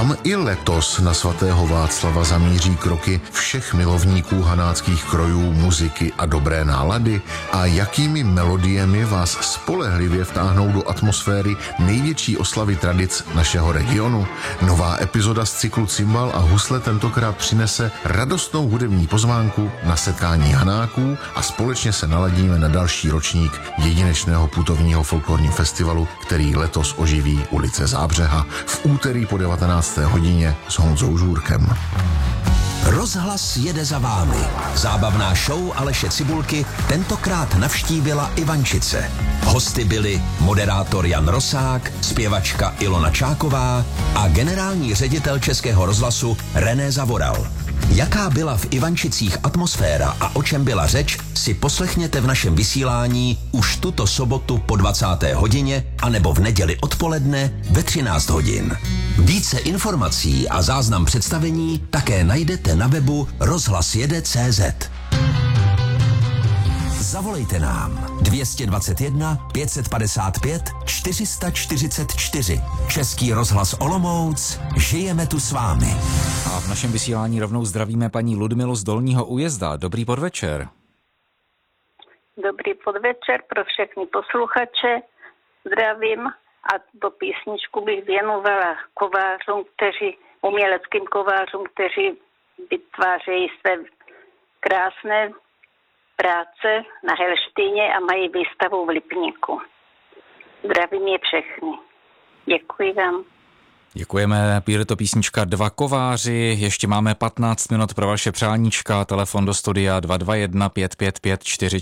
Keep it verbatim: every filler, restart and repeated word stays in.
Kam i letos na svatého Václava zamíří kroky všech milovníků hanáckých krojů, muziky a dobré nálady? A jakými melodiemi vás spolehlivě vtáhnou do atmosféry největší oslavy tradic našeho regionu? Nová epizoda z cyklu Cimbal a husle tentokrát přinese radostnou hudební pozvánku na setkání hanáků a společně se naladíme na další ročník jedinečného putovního folklorního festivalu, který letos oživí ulice Zábřeha v úterý po devatenácté hodině s Honzou Žůrkem. Rozhlas jede za vámi. Zábavná show Aleše Cibulky tentokrát navštívila Ivančice. Hosty byli moderátor Jan Rosák, zpěvačka Ilona Čáková a generální ředitel Českého rozhlasu René Zavoral. Jaká byla v Ivančicích atmosféra a o čem byla řeč, si poslechněte v našem vysílání už tuto sobotu po dvacáté hodině anebo v neděli odpoledne ve třináct hodin. Více informací a záznam představení také najdete na webu rozhlas jede tečka cé zet. Zavolejte nám dvě dvacet jedna pět set padesát pět čtyři sta čtyřicet čtyři. Český rozhlas Olomouc, žijeme tu s vámi. A v našem vysílání rovnou zdravíme paní Ludmilu z Dolního Újezda. Dobrý podvečer. Dobrý podvečer pro všechny posluchače. Zdravím a do písničku bych věnovala kovářům, kteří, uměleckým kovářům, kteří vytvářejí své krásné práce na Helštíně a mají výstavu v Lipníku. Zdravím je všechny. Děkuji vám. Děkujeme, bude to písnička Dva kováři, ještě máme patnáct minut pro vaše přáníčka, telefon do studia dva dva jedna pět pět pět čtyři